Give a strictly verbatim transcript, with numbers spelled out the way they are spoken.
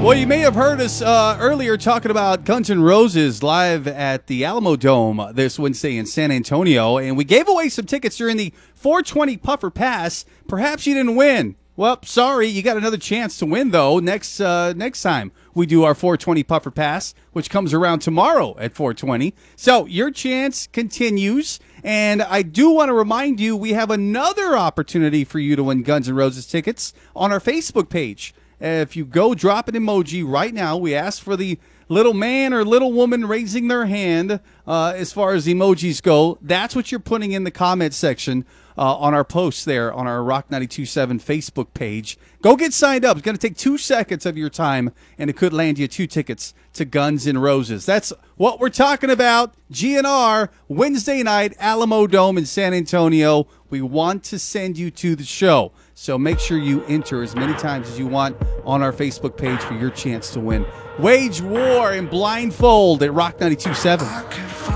Well, you may have heard us uh, earlier talking about Guns N' Roses live at the Alamo Dome this Wednesday in San Antonio, and we gave away some tickets during the four twenty Puffer Pass. Perhaps you didn't win. Well, sorry, you got another chance to win, though, next uh, next time we do our four twenty Puffer Pass, which comes around tomorrow at four twenty. So your chance continues, and I do want to remind you we have another opportunity for you to win Guns N' Roses tickets on our Facebook page. If you go drop an emoji right now, we ask for the little man or little woman raising their hand uh, as far as emojis go. That's what you're putting in the comment section uh, on our posts there on our Rock ninety-two point seven Facebook page. Go get signed up. It's going to take two seconds of your time, and it could land you two tickets to Guns N' Roses. That's what we're talking about. G N R, Wednesday night, Alamo Dome in San Antonio. We want to send you to the show. So make sure you enter as many times as you want on our Facebook page for your chance to win. Wage War and Blindfold at Rock ninety-two point seven.